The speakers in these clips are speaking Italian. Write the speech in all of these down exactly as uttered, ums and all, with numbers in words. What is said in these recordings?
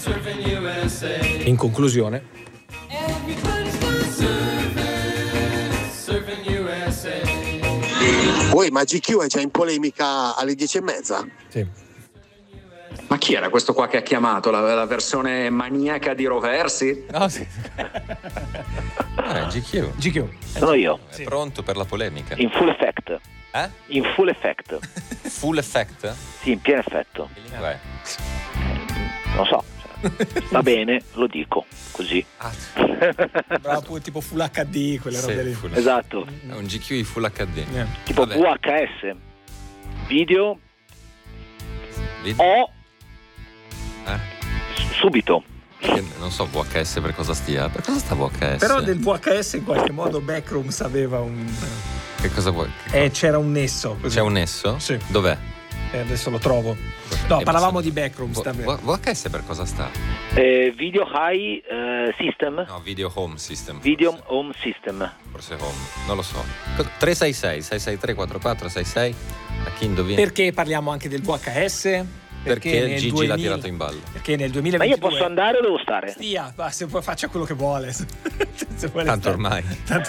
In conclusione, Poi ma G Q è già in polemica alle dieci e mezza? sì. Ma chi era questo qua che ha chiamato? La, la versione maniaca di Roversi? No, sì. Ah, G Q. G Q. Sono io, È pronto per la polemica. in full effect. Eh? In full effect. Full effect? Sì, in pieno effetto. Che lingua è? Non so, cioè, va bene, lo dico, così. Ah, Bravo, tipo Full acca di, quelle sì, robe lì. full- Esatto, È un G Q in Full acca di. Yeah. tipo Vabbè. V H S. Video Video? o Eh? s- subito. Che non so V H S per cosa stia. Per cosa sta V H S? Però del V H S in qualche modo Backrooms aveva un... Che cosa vuoi? Che Eh, c'era un nesso. così. C'è un nesso? Sì. Dov'è? Eh, adesso lo trovo. No, Eh, parlavamo ma- di Backrooms. V- davvero. V- VHS per cosa sta? Eh, video High eh, System. No, Video Home System. Video forse. Home System. Forse Home, non lo so. Cosa- tre sei sei, sei sei tre quattro quattro sei sei. A chi indovina? Perché parliamo anche del V H S? Perché nel Gigi duemila l'ha tirato in ballo. Perché nel Ma duemilaventidue... io posso andare o devo stare? Stia, ma se poi faccia quello che vuole. Se vuole Tanto stare. ormai. Tanto-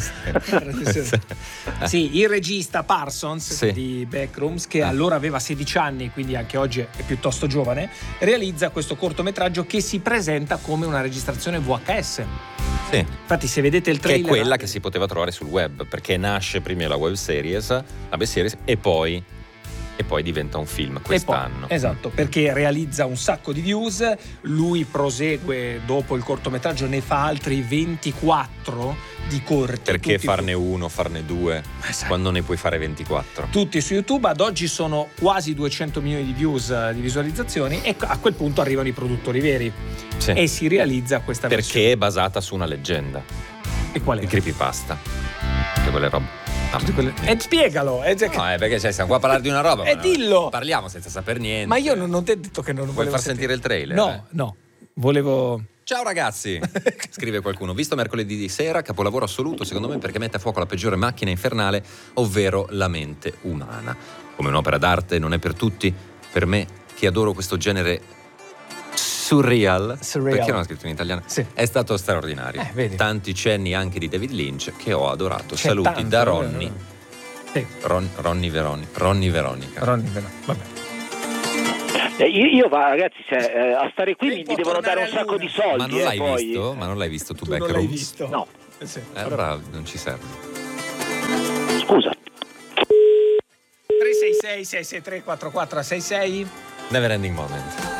Sì, il regista Parsons Sì. di Backrooms, che allora aveva sedici anni, quindi anche oggi è piuttosto giovane, realizza questo cortometraggio che si presenta come una registrazione V H S. Sì. Infatti, se vedete il Che è trailer, quella che si poteva trovare sul web, perché nasce prima la web series, la web series e poi e poi diventa un film E poi- quest'anno. esatto, perché realizza un sacco di views, lui prosegue dopo il cortometraggio, ne fa altri ventiquattro di corti. Perché tutti farne uno, farne due, Esatto. quando ne puoi fare ventiquattro? tutti su YouTube. Ad oggi sono quasi duecento milioni di views, eh, di visualizzazioni, e a quel punto arrivano i produttori veri Sì. e si realizza questa versione. Perché è basata su una leggenda, E qual è? il creepypasta, che quelle robe. No, Tutte quelle- E spiegalo, eh, già che- no, è perché cioè, stiamo qua a parlare di una roba. E ma- dillo! Parliamo senza saper niente. ma io non, non ti ho detto che non Vuoi volevo far sentire il trailer? No, eh? no, volevo... Ciao ragazzi, scrive qualcuno. Visto mercoledì di sera, capolavoro assoluto secondo me perché mette a fuoco la peggiore macchina infernale, ovvero la mente umana. Come un'opera d'arte non è per tutti, per me che adoro questo genere surreal, Surreal. perché non ha scritto in italiano, Sì. è stato straordinario. Eh, vedi. Tanti cenni anche di David Lynch che ho adorato. C'è Saluti tanto, da eh, Ronny. Sì, Ron, Ronny Veroni, Ronny Veronica. Ronny, però, vabbè. Eh, io, io va, ragazzi, cioè, eh, a stare qui Lei mi, può mi devono tornare dare un a sacco Luna. di soldi. Ma non eh, l'hai poi. visto? Ma non l'hai visto tu, Tu non l'hai Backrooms? visto? No. Eh, sì. Eh, allora non ci serve. Scusa. tre sei sei sei sei tre quattro quattro sei sei Never Ending Moment.